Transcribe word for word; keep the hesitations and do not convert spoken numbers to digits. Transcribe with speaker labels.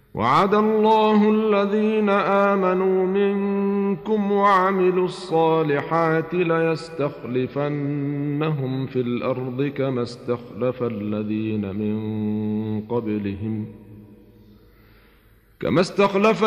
Speaker 1: وعد الله الذين آمنوا منكم وعملوا الصالحات ليستخلفنهم في الأرض كما استخلف الذين من قبلهم كما استخلف